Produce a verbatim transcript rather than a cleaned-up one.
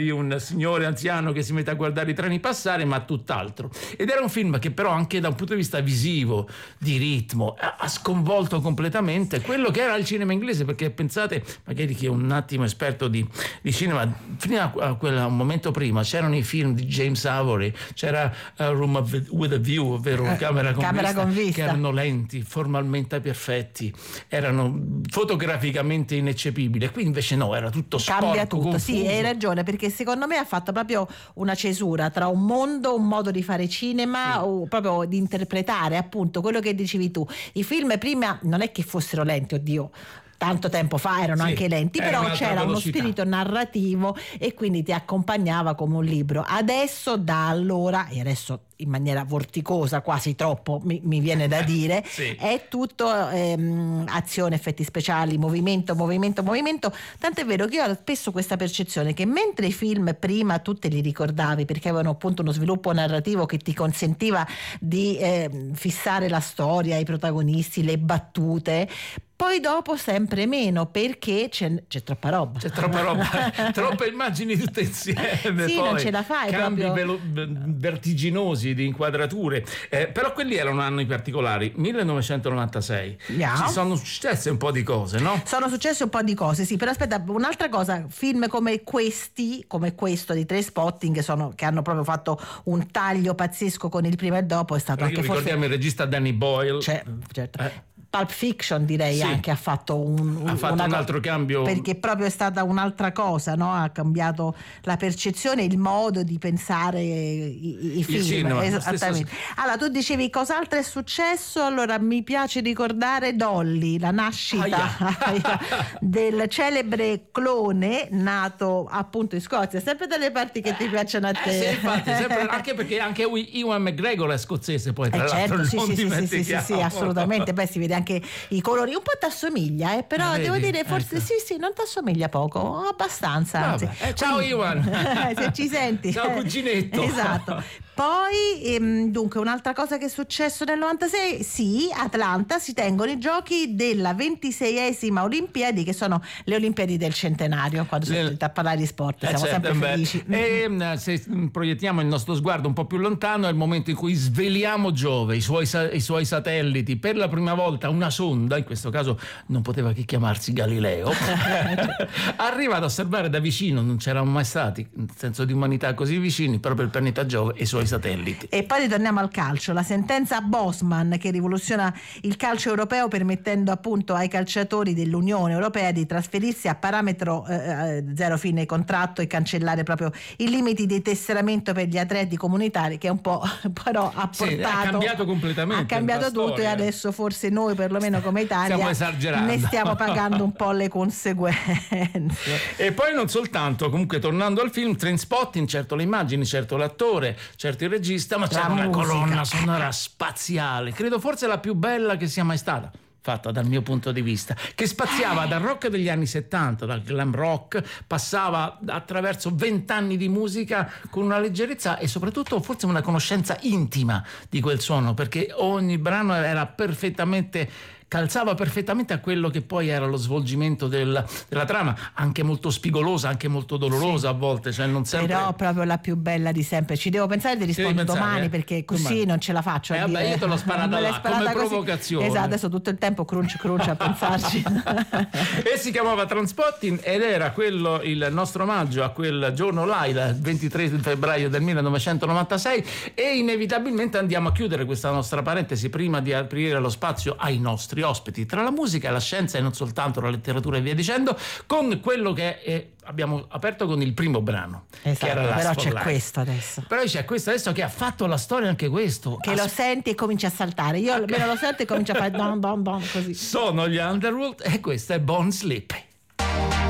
di un signore anziano che si mette a guardare i treni passare, ma tutt'altro. Ed era un film che però anche da un punto di vista visivo, di ritmo, ha sconvolto completamente quello che era il cinema inglese, perché pensate, magari chi è un attimo esperto di, di cinema, fino a quel un momento prima c'erano i film di James Avery, c'era uh, Room with a View, ovvero eh, camera con, camera vista, con vista, che erano lenti, formalmente perfetti, erano fotograficamente ineccepibili. Qui invece no, era tutto sporco, cambia tutto, confuso. Sì, hai ragione, perché secondo me ha fatto proprio una cesura tra un mondo, un modo di fare cinema, sì, o proprio di interpretare appunto quello che dicevi tu. I film prima non è che fossero lenti, oddio, tanto tempo fa erano, sì, anche lenti, però c'era uno spirito narrativo e quindi ti accompagnava come un libro. Adesso da allora, e adesso in maniera vorticosa, quasi troppo mi, mi viene da dire, sì, è tutto ehm, azione, effetti speciali, movimento, movimento, movimento, tant'è vero che io ho spesso questa percezione che mentre i film prima tu te li ricordavi perché avevano appunto uno sviluppo narrativo che ti consentiva di eh, fissare la storia, i protagonisti, le battute, poi dopo sempre meno, perché c'è, c'è troppa roba. C'è troppa roba, troppe immagini tutte insieme. Sì, poi non ce la fai. Cambi proprio... velo- vertiginosi di inquadrature. Eh, però quelli erano anni particolari. millenovecentonovantasei. Yeah. Ci sono successe un po' di cose, no? Sono successe un po' di cose, sì. Però aspetta, un'altra cosa, film come questi, come questo di Trainspotting, sono, che hanno proprio fatto un taglio pazzesco con il prima e dopo, è stato però anche ricordiamo forse... il regista Danny Boyle. Cioè, certo. Eh. Pulp Fiction direi, sì, anche ha fatto un, un, ha fatto una, un altro cambio, perché proprio è stata un'altra cosa, no? Ha cambiato la percezione, il modo di pensare i, i film, cinema, esattamente. Stesso... Allora tu dicevi cos'altro è successo, allora mi piace ricordare Dolly, la nascita ah, yeah. del celebre clone nato appunto in Scozia, sempre dalle parti che ti piacciono a te. Eh, sì, infatti, sempre, anche perché anche Ewan McGregor è scozzese, poi tra eh, certo, l'altro sì, non sì, dimentichiamo. sì, sì, sì, assolutamente. Beh, si vede anche i colori, un po' t'assomiglia, eh, però ah, devo vedi? dire forse ecco. sì sì non t'assomiglia poco, abbastanza, anzi. Eh, ciao Iwan. Se ci senti, ciao cuginetto. Esatto. Poi ehm, dunque un'altra cosa che è successo nel novantasei, sì, Atlanta si tengono i giochi della ventiseiesima Olimpiadi, che sono le Olimpiadi del centenario, quando si le... a parlare di sport, eh, siamo certo, sempre felici. E se proiettiamo il nostro sguardo un po' più lontano, è il momento in cui sveliamo Giove, i suoi, i suoi satelliti, per la prima volta una sonda, in questo caso non poteva che chiamarsi Galileo, arriva ad osservare da vicino, non c'erano mai stati in senso di umanità così vicini, proprio il pianeta Giove e i suoi satelliti. E poi ritorniamo al calcio, la sentenza Bosman che rivoluziona il calcio europeo, permettendo appunto ai calciatori dell'Unione Europea di trasferirsi a parametro eh, zero fine contratto e cancellare proprio i limiti di tesseramento per gli atleti comunitari, che un po' però ha portato, sì, ha cambiato completamente, ha cambiato tutto storia. E adesso forse noi perlomeno come Italia stiamo esagerando, ne stiamo pagando un po' le conseguenze. E poi non soltanto, comunque tornando al film, Trainspotting, certo le immagini, certo l'attore, certo il regista, ma c'era una colonna sonora spaziale, credo forse la più bella che sia mai stata fatta dal mio punto di vista, che spaziava dal rock degli anni settanta, dal glam rock, passava attraverso vent'anni di musica con una leggerezza e soprattutto forse una conoscenza intima di quel suono, perché ogni brano era perfettamente calzava perfettamente a quello che poi era lo svolgimento del, della trama, anche molto spigolosa, anche molto dolorosa, sì, a volte, cioè non sempre... Però proprio la più bella di sempre. Ci devo pensare, ti rispondo pensare, domani, eh? Perché così domani. Non ce la faccio. Eh, a vabbè, dire. Io te l'ho sparata là, come così. Provocazione. Esatto, adesso tutto il tempo crunch crunch a pensarci. E si chiamava Trainspotting ed era quello il nostro omaggio a quel giorno là, il ventitré febbraio del millenovecentonovantasei, e inevitabilmente andiamo a chiudere questa nostra parentesi prima di aprire lo spazio ai nostri ospiti tra la musica e la scienza e non soltanto la letteratura e via dicendo, con quello che è, abbiamo aperto con il primo brano, esatto, che era Last però for c'è Life. Questo adesso però c'è questo adesso che ha fatto la storia, anche questo che As- lo senti e comincia a saltare, io almeno lo sento e comincia a fare don don don così. Sono gli Underworld e questo è Bone Sleep.